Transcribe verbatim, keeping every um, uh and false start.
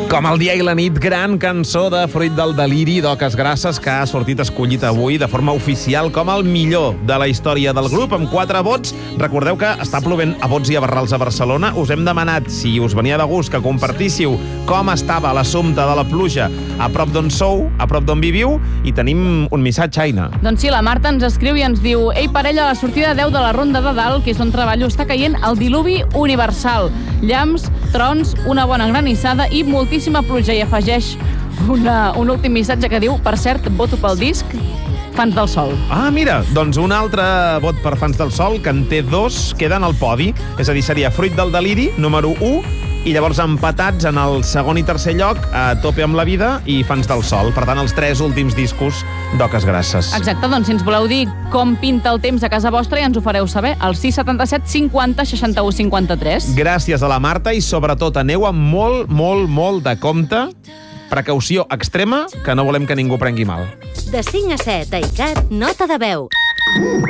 Com el dia i la nit, gran cançó de Fruit del deliri d'Oques Grasses que ha sortit escollit avui de forma oficial com el millor de la història del grup, amb quatre vots. Recordeu que està plovent a bots i a barrals a Barcelona. Us hem demanat, si us venia de gust, que compartíssiu com estava l'assumpte de la pluja a prop d'on sou, a prop d'on viviu, i tenim un missatge, Aina. Doncs sí, la Marta ens escriu i ens diu: Ei, parella, a la sortida deu de la Ronda de Dalt, que és on treballo, està caient el diluvi universal. Llamps, trons, una bona granissada i moltíssima pluja. I afegeix una, un últim missatge que diu: per cert, voto pel disc Fans del Sol. Ah, mira, doncs un altre vot per Fans del Sol, que en té dos, queden al podi. És a dir, seria Fruit del deliri, número u, i llavors empatats en el segon i tercer lloc, A tope amb la vida i Fans del Sol. Per tant, els tres últims discos d'Oques Grasses. Exacte, doncs si ens voleu dir com pinta el temps a casa vostra, ja ens ho fareu saber, al sis setanta-set cinquanta seixanta-u cinquanta-tres. Gràcies a la Marta i sobretot aneu amb molt, molt, molt de compte. Precaució extrema, que no volem que ningú prengui mal. De cinc a set a ICAT, nota de veu.